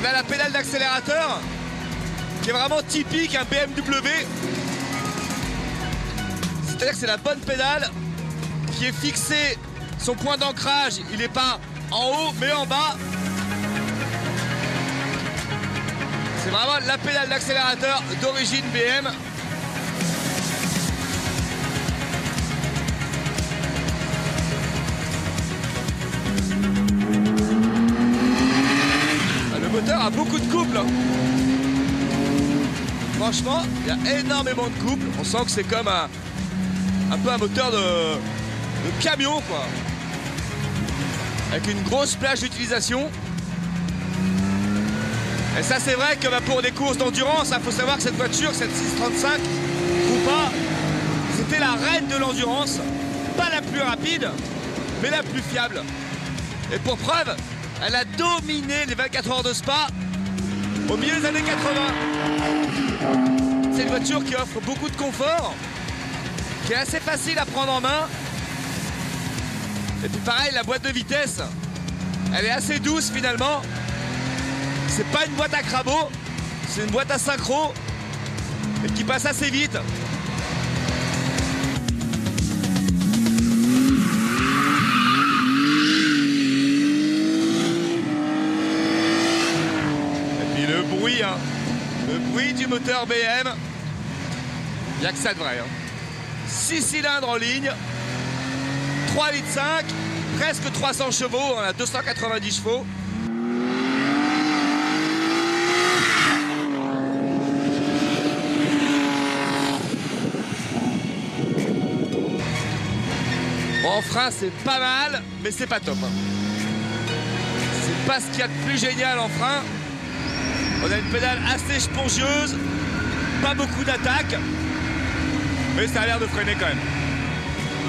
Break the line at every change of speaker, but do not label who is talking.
On a la pédale d'accélérateur qui est vraiment typique un BMW. C'est-à-dire que c'est la bonne pédale qui est fixée, son point d'ancrage, il n'est pas en haut mais en bas. C'est vraiment la pédale d'accélérateur d'origine BM. Le moteur a beaucoup de couple. Franchement, il y a énormément de couple. On sent que c'est comme un peu un moteur de camion, quoi. Avec une grosse plage d'utilisation. Et ça, c'est vrai que pour des courses d'endurance, il faut savoir que cette voiture, cette 635 ou pas, c'était la reine de l'endurance. Pas la plus rapide, mais la plus fiable. Et pour preuve, elle a dominé les 24 heures de Spa au milieu des années 80. C'est une voiture qui offre beaucoup de confort, qui est assez facile à prendre en main. Et puis pareil, la boîte de vitesse, elle est assez douce finalement. C'est pas une boîte à crabot, c'est une boîte à synchro et qui passe assez vite. Et puis le bruit du moteur BM, il n'y a que ça de vrai. 6 cylindres en ligne, 3,5 litres, presque 300 chevaux, on a 290 chevaux. En frein, c'est pas mal, mais c'est pas top. C'est pas ce qu'il y a de plus génial en frein. On a une pédale assez spongieuse, pas beaucoup d'attaque, mais ça a l'air de freiner quand même.